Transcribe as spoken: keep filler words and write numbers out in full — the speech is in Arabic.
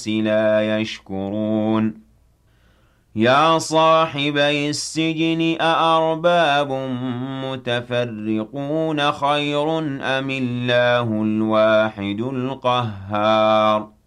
لَا يَشْكُرُونَ يَا صَاحِبَيِ السِّجْنِ أَأَرْبَابٌ مُّتَفَرِّقُونَ خَيْرٌ أَمِ اللَّهُ الْوَاحِدُ الْقَهَّارُ